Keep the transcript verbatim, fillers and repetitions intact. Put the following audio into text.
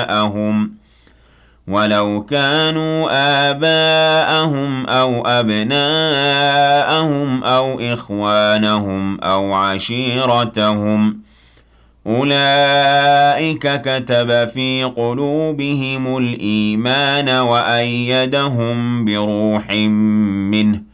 أولياءهم ولو كانوا آباءهم أو أبناءهم أو إخوانهم أو عشيرتهم أولئك كتب في قلوبهم الإيمان وأيدهم بروح منه